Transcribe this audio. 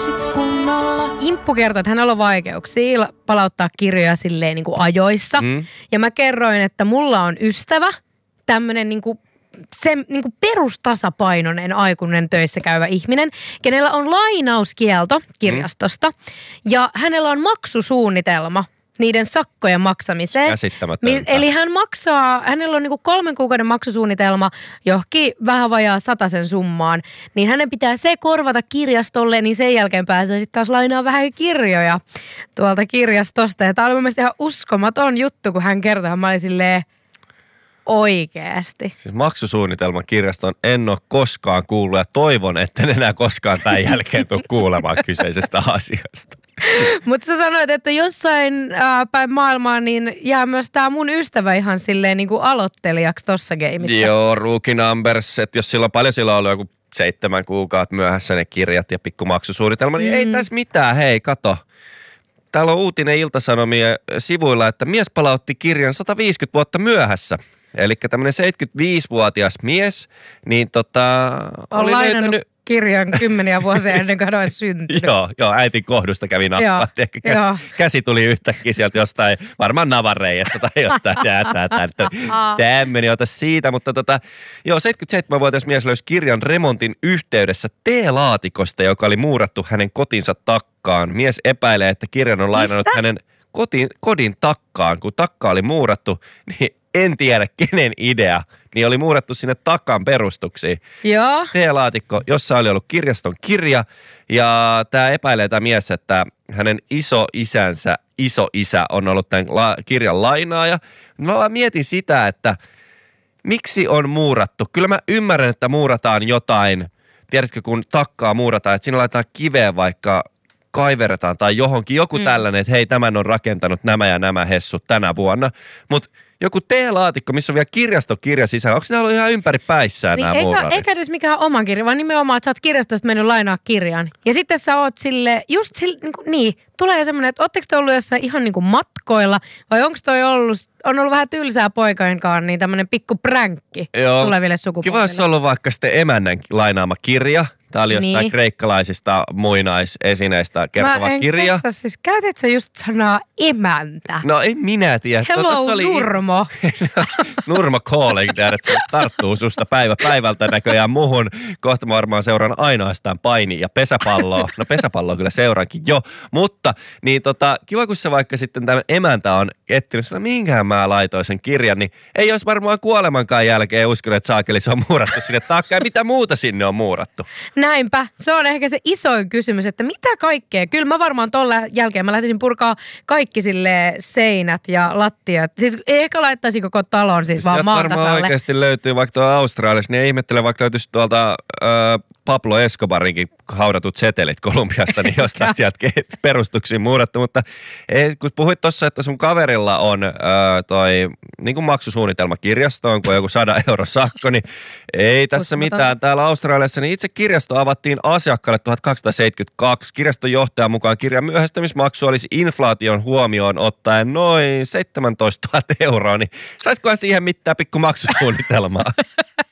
lukisit kunnolla. Imppu kertoi, että hänellä on vaikeuksia palauttaa kirjoja silleen niin kuin ajoissa. Ja mä kerroin, että mulla on ystävä, tämmönen niin kuin se niin kuin perustasapainoinen aikuinen töissä käyvä ihminen, kenellä on lainauskielto kirjastosta ja hänellä on maksusuunnitelma niiden sakkojen maksamiseen. Käsittämätöntä. Eli hänellä on niinku 3 kuukauden maksusuunnitelma johonkin vähän vajaa 100 summaan, niin hänen pitää se korvata kirjastolle, niin sen jälkeen pääsee sitten taas lainaa vähän kirjoja tuolta kirjastosta. Ja tämä oli mun mielestä ihan uskomaton juttu, kun hän kertoi, mä olin silleen, oikeasti. Siis maksusuunnitelman kirjaston en ole koskaan kuullut ja toivon, että en enää koskaan tämän jälkeen tule kuulemaan kyseisestä asiasta. Mutta sä sanoit, että jossain päin maailmaa niin jää myös tää mun ystävä ihan silleen niin kuin aloittelijaksi tossa gameissa. Joo, rookie numbers, että jos sillä on ollut joku 7 kuukautta myöhässä ne kirjat ja pikku maksusuunnitelma, niin ei tässä mitään, hei kato. Täällä on uutinen Ilta-Sanomien sivuilla, että mies palautti kirjan 150 vuotta myöhässä. Eli tämmöinen 75-vuotias mies, niin on oli löytänyt kirjan 10 vuosia ennen kuin hän olisi syntynyt. Joo, äitin kohdusta kävi nappaa. Käsi tuli yhtäkkiä sieltä jostain, varmaan navareijasta tai jotain. Tämmöinen, ota siitä. Mutta 77-vuotias mies löysi kirjan remontin yhteydessä teelaatikosta, joka oli muurattu hänen kotinsa takkaan. Mies epäilee, että kirjan on lainannut hänen kodin takkaan. Kun takka oli muurattu, niin en tiedä kenen idea, niin oli muurattu sinne takkaan perustuksiin. Joo. Teelaatikko, jossa oli ollut kirjaston kirja, ja tämä epäilee tämä mies, että hänen isoisä on ollut tämän kirjan lainaaja. Mä vaan mietin sitä, että miksi on muurattu. Kyllä mä ymmärrän, että muurataan jotain, tiedätkö kun takkaa muurataan, että siinä laitetaan kiveen vaikka kaiveretaan tai johonkin, joku tällainen, että hei tämän on rakentanut nämä ja nämä hessut tänä vuonna, mutta joku teelaatikko, missä on vielä kirjastokirja sisällä. Onko ne ollut ihan ympäri päissään niin nämä muurarit? Eikä edes mikään oma kirja, vaan nimenomaan, että sä oot kirjastosta mennyt lainaa kirjan. Ja sitten sä oot tulee semmoinen, että ootteko te ollut jossain ihan niin kuin matkoilla, vai onko toi on ollut vähän tylsää poikainkaan, niin tämmöinen pikku pränkki tuleville sukupolville. Kiva olisi ollut vaikka sitten emännän lainaama kirja. Tämä oli jostain kreikkalaisista muinaisesineistä kertova kirja. Mä en siis, käytit sä just sanaa emäntä? No en minä tiedä. Hello, Nurmo. Nurmo calling, tiedät, että se tarttuu susta päivä päivältä näköjään muhun. Kohta mä varmaan seuraan ainoastaan paini- ja pesäpalloa. No pesäpalloa kyllä seuraankin jo. Mutta niin kiva kun se vaikka sitten tämä emäntä on etsinyt, että mihinkään mä laitoin sen kirjan, niin ei olisi varmaan kuolemankaan jälkeen uskonut, että saakeli se on muurattu sinne taakkaan. Ja mitä muuta sinne on muurattu? Näinpä. Se on ehkä se isoin kysymys, että mitä kaikkea. Kyllä mä varmaan tolla jälkeen mä lähtisin purkaa kaikki sille seinät ja lattiat. Siis ehkä laittaisin koko talon siis vaan maatasalle. Varmaan oikeasti löytyy vaikka tuolla Australiassa, niin ihmettelen vaikka löytyisi tuolta Pablo Escobarinkin haudatut setelit Kolumbiasta, niin jostain sieltä perustuksiin muurattu. Mutta kun puhuit tuossa, että sun kaverilla on toi niin kuin maksusuunnitelma kirjastoon, kun on joku 100 € sakko, niin ei tässä mitään. Täällä Australiassa niin itse kirjasto avattiin asiakkaalle 1272. Kirjaston johtajan mukaan kirjan myöhästymismaksu olisi inflaation huomioon ottaen noin 17 000 €, niin saisikohan siihen mitään pikku maksusuunnitelmaa?